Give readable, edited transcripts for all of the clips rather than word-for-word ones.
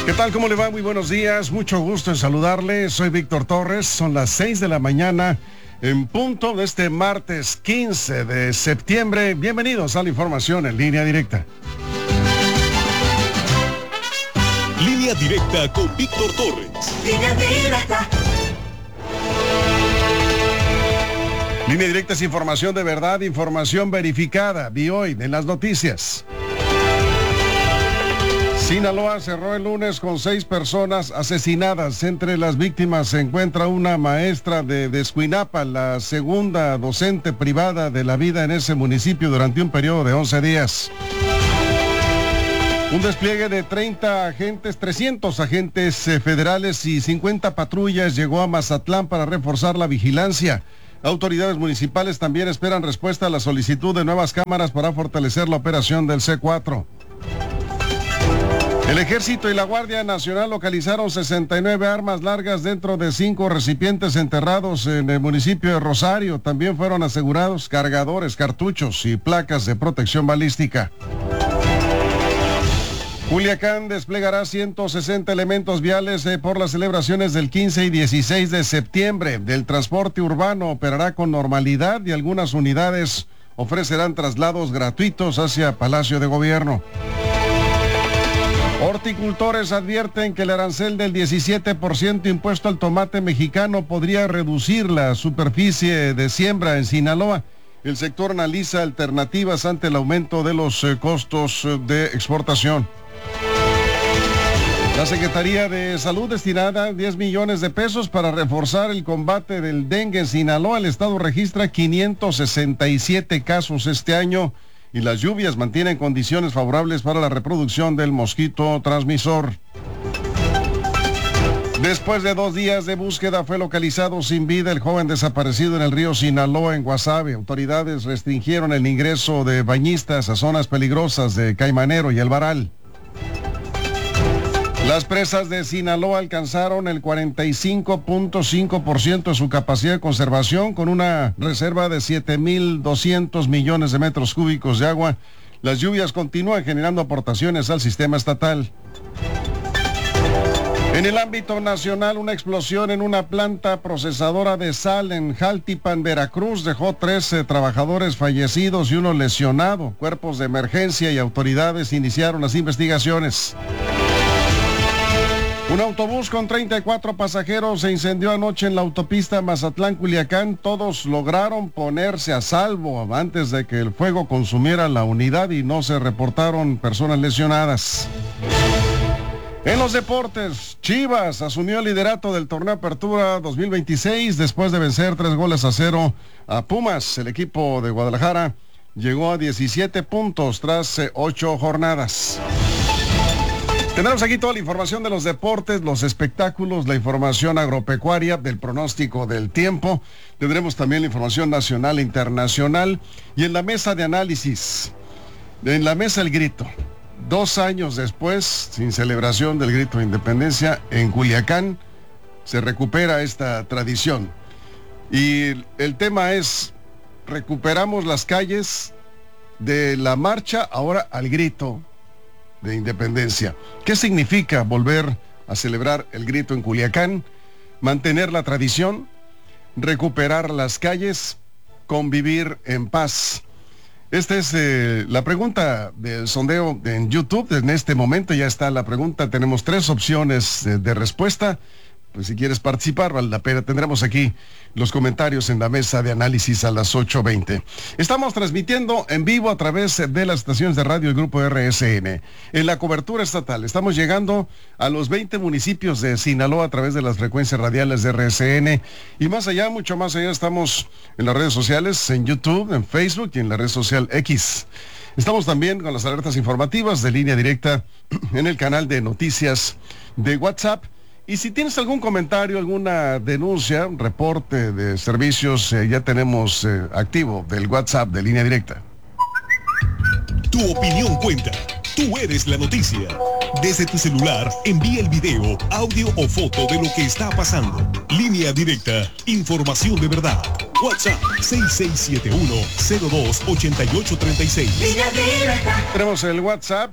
¿Qué tal? ¿Cómo le va? Muy buenos días. Mucho gusto en saludarle. Soy Víctor Torres. Son las 6 de la mañana en punto de este martes 15 de septiembre. Bienvenidos a la información en línea directa. Línea directa con Víctor Torres. Línea directa. Línea directa es información de verdad, información verificada. Vi hoy en las noticias. Sinaloa cerró el lunes con 6 personas asesinadas. Entre las víctimas se encuentra una maestra de Escuinapa, la segunda docente privada de la vida en ese municipio durante un periodo de 11 días. Un despliegue de 300 agentes federales y 50 patrullas llegó a Mazatlán para reforzar la vigilancia. Autoridades municipales también esperan respuesta a la solicitud de nuevas cámaras para fortalecer la operación del C4. El Ejército y la Guardia Nacional localizaron 69 armas largas dentro de 5 recipientes enterrados en el municipio de Rosario. También fueron asegurados cargadores, cartuchos y placas de protección balística. Culiacán desplegará 160 elementos viales por las celebraciones del 15 y 16 de septiembre. El transporte urbano operará con normalidad y algunas unidades ofrecerán traslados gratuitos hacia Palacio de Gobierno. Horticultores advierten que el arancel del 17% impuesto al tomate mexicano podría reducir la superficie de siembra en Sinaloa. El sector analiza alternativas ante el aumento de los costos de exportación. La Secretaría de Salud destinará 10 millones de pesos para reforzar el combate del dengue en Sinaloa. El estado registra 567 casos este año y las lluvias mantienen condiciones favorables para la reproducción del mosquito transmisor. Después de 2 días de búsqueda fue localizado sin vida el joven desaparecido en el río Sinaloa en Guasave. Autoridades restringieron el ingreso de bañistas a zonas peligrosas de Caimanero y El Baral. Las presas de Sinaloa alcanzaron el 45.5% de su capacidad de conservación con una reserva de 7.200 millones de metros cúbicos de agua. Las lluvias continúan generando aportaciones al sistema estatal. En el ámbito nacional, una explosión en una planta procesadora de sal en Jaltipan, Veracruz, dejó 13 trabajadores fallecidos y 1 lesionado. Cuerpos de emergencia y autoridades iniciaron las investigaciones. Un autobús con 34 pasajeros se incendió anoche en la autopista Mazatlán-Culiacán. Todos lograron ponerse a salvo antes de que el fuego consumiera la unidad y no se reportaron personas lesionadas. En los deportes, Chivas asumió el liderato del torneo Apertura 2026 después de vencer 3-0 a Pumas. El equipo de Guadalajara llegó a 17 puntos tras 8 jornadas. Tendremos aquí toda la información de los deportes, los espectáculos, la información agropecuaria, del pronóstico del tiempo. Tendremos también la información nacional e internacional. Y en la mesa de análisis, en la mesa el grito. 2 años después, sin celebración del grito de independencia, en Culiacán se recupera esta tradición. Y el tema es, recuperamos las calles de la marcha ahora al grito de independencia. ¿Qué significa volver a celebrar el grito en Culiacán? Mantener la tradición, recuperar las calles, convivir en paz. Esta es la pregunta del sondeo en YouTube. En este momento ya está la pregunta. Tenemos 3 opciones de respuesta. Pues si quieres participar, vale la pena. Tendremos aquí los comentarios en la mesa de análisis a las 8:20. Estamos transmitiendo en vivo a través de las estaciones de radio del Grupo RSN. En la cobertura estatal estamos llegando a los 20 municipios de Sinaloa a través de las frecuencias radiales de RSN. Y más allá, mucho más allá, estamos en las redes sociales, en YouTube, en Facebook y en la red social X. Estamos también con las alertas informativas de línea directa en el canal de noticias de WhatsApp. Y si tienes algún comentario, alguna denuncia, un reporte de servicios, ya tenemos activo del WhatsApp de línea directa. Tu opinión cuenta. Tú eres la noticia. Desde tu celular, envía el video, audio o foto de lo que está pasando. Línea Directa, información de verdad. WhatsApp 6671-028836. Línea Directa. Tenemos el WhatsApp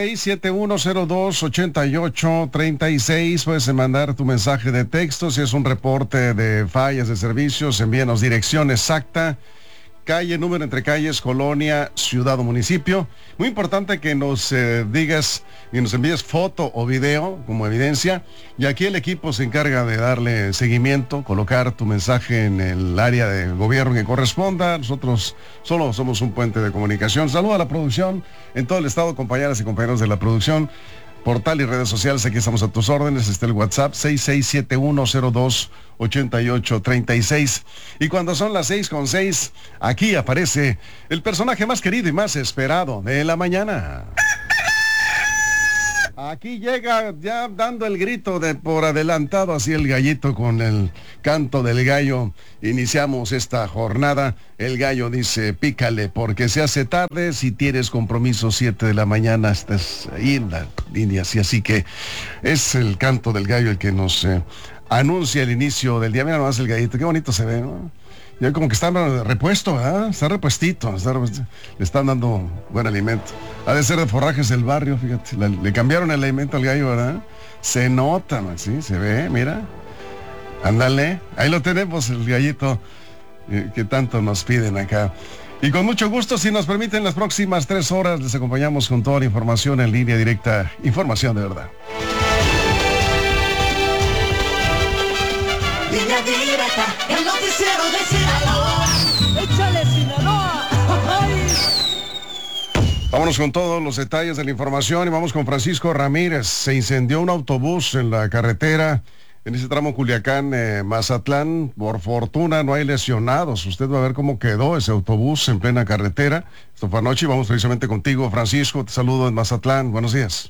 6671028836. Puedes mandar tu mensaje de texto. Si es un reporte de fallas de servicios, envíanos dirección exacta, calle, número entre calles, colonia, ciudad o municipio. Muy importante que nos digas y nos envíes foto o video como evidencia, y aquí el equipo se encarga de darle seguimiento, colocar tu mensaje en el área de gobierno que corresponda. Nosotros solo somos un puente de comunicación. Saludo a la producción en todo el estado, compañeras y compañeros de la producción, portal y redes sociales. Aquí estamos a tus órdenes. Está el WhatsApp 6671028836. Y cuando son las 6:06, aquí aparece el personaje más querido y más esperado de la mañana. Aquí llega ya dando el grito de por adelantado, así el gallito con el canto del gallo. Iniciamos esta jornada. El gallo dice: pícale porque se hace tarde. Si tienes compromiso 7 de la mañana, estás ahí en la línea. Así que es el canto del gallo el que nos anuncia el inicio del día. Mira nomás el gallito, qué bonito se ve, ¿no? Ya como que está repuesto, ¿verdad? Está repuestito, le están dando buen alimento. Ha de ser de forrajes del barrio, fíjate. Le cambiaron el alimento al gallo, ¿verdad? Se nota, ¿sí? Se ve, mira. Ándale, ahí lo tenemos, el gallito que tanto nos piden acá. Y con mucho gusto, si nos permiten, las próximas 3 horas les acompañamos con toda la información en Línea Directa, información de verdad. Línea Directa, el noticiero de Sinaloa. ¡Échale, Sinaloa! ¡Ay! Vámonos con todos los detalles de la información y vamos con Francisco Ramírez. Se incendió un autobús en la carretera, en ese tramo Culiacán-Mazatlán. Por fortuna no hay lesionados. Usted va a ver cómo quedó ese autobús en plena carretera. Esto fue anoche y vamos precisamente contigo, Francisco. Te saludo en Mazatlán. Buenos días.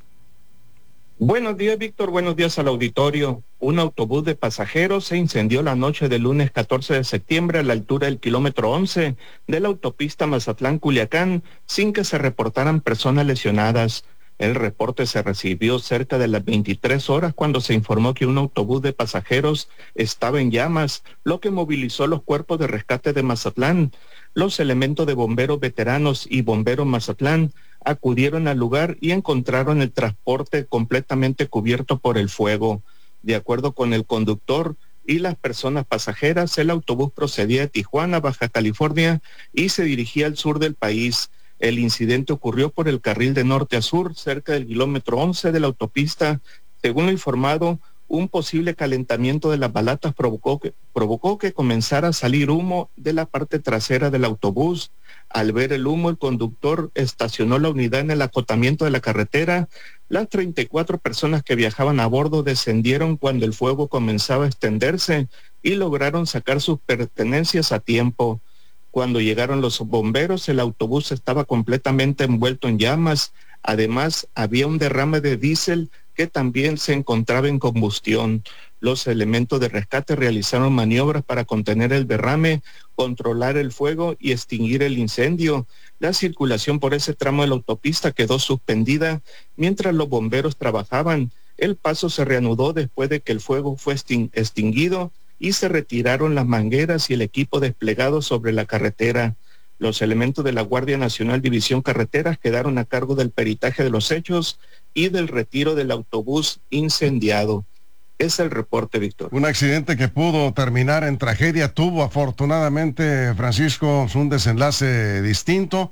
Buenos días, Víctor. Buenos días al auditorio. Un autobús de pasajeros se incendió la noche del lunes 14 de septiembre a la altura del kilómetro 11 de la autopista Mazatlán-Culiacán, sin que se reportaran personas lesionadas. El reporte se recibió cerca de las 23 horas cuando se informó que un autobús de pasajeros estaba en llamas, lo que movilizó los cuerpos de rescate de Mazatlán. Los elementos de bomberos veteranos y bomberos Mazatlán acudieron al lugar y encontraron el transporte completamente cubierto por el fuego. De acuerdo con el conductor y las personas pasajeras, el autobús procedía de Tijuana, Baja California, y se dirigía al sur del país. El incidente ocurrió por el carril de norte a sur, cerca del kilómetro 11 de la autopista. Según lo informado, un posible calentamiento de las balatas provocó que comenzara a salir humo de la parte trasera del autobús. Al ver el humo, el conductor estacionó la unidad en el acotamiento de la carretera. Las 34 personas que viajaban a bordo descendieron cuando el fuego comenzaba a extenderse y lograron sacar sus pertenencias a tiempo. Cuando llegaron los bomberos, el autobús estaba completamente envuelto en llamas. Además, había un derrame de diésel que también se encontraba en combustión. Los elementos de rescate realizaron maniobras para contener el derrame, controlar el fuego y extinguir el incendio. La circulación por ese tramo de la autopista quedó suspendida mientras los bomberos trabajaban. El paso se reanudó después de que el fuego fue extinguido y se retiraron las mangueras y el equipo desplegado sobre la carretera. Los elementos de la Guardia Nacional División Carreteras quedaron a cargo del peritaje de los hechos y del retiro del autobús incendiado. Es el reporte, Víctor. Un accidente que pudo terminar en tragedia tuvo afortunadamente, Francisco, un desenlace distinto.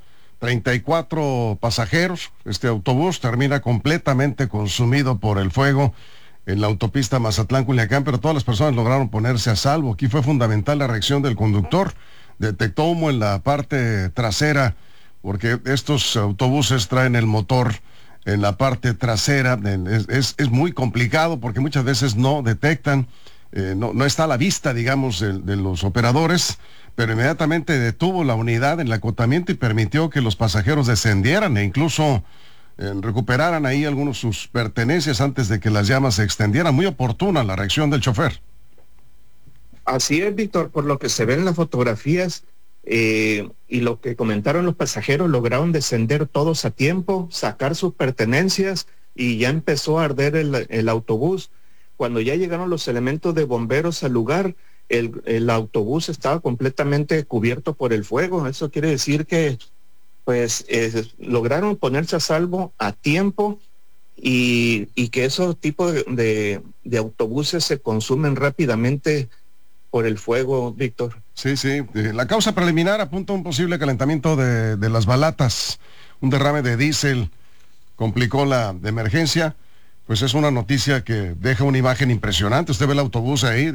34 pasajeros. Este autobús termina completamente consumido por el fuego en la autopista Mazatlán-Culiacán, pero todas las personas lograron ponerse a salvo. Aquí fue fundamental la reacción del conductor. Detectó humo en la parte trasera, porque estos autobuses traen el motor en la parte trasera. Es muy complicado porque muchas veces no detectan, no está a la vista, digamos, de los operadores, pero inmediatamente detuvo la unidad en el acotamiento y permitió que los pasajeros descendieran e incluso recuperaran ahí algunos sus pertenencias antes de que las llamas se extendieran. Muy oportuna la reacción del chofer. Así es, Víctor, por lo que se ve en las fotografías, y lo que comentaron los pasajeros, lograron descender todos a tiempo, sacar sus pertenencias y ya empezó a arder el autobús. Cuando ya llegaron los elementos de bomberos al lugar, el autobús estaba completamente cubierto por el fuego. Eso quiere decir que pues lograron ponerse a salvo a tiempo y que esos tipos de autobuses se consumen rápidamente por el fuego, Víctor. Sí, sí. La causa preliminar apunta a un posible calentamiento de las balatas. Un derrame de diésel complicó la de emergencia. Pues es una noticia que deja una imagen impresionante. Usted ve el autobús ahí,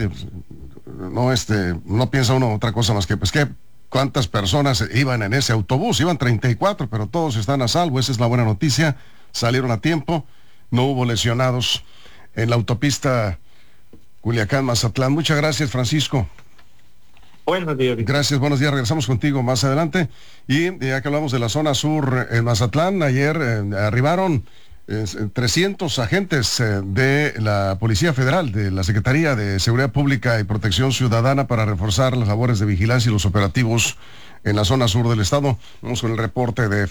no piensa uno otra cosa más que, pues que cuántas personas iban en ese autobús. Iban 34, pero todos están a salvo. Esa es la buena noticia. Salieron a tiempo. No hubo lesionados en la autopista Culiacán-Mazatlán. Muchas gracias, Francisco. Buenos días, Víctor. Gracias, buenos días. Regresamos contigo más adelante. Y ya que hablamos de la zona sur en Mazatlán, ayer arribaron 300 agentes de la Policía Federal, de la Secretaría de Seguridad Pública y Protección Ciudadana para reforzar las labores de vigilancia y los operativos en la zona sur del estado. Vamos con el reporte de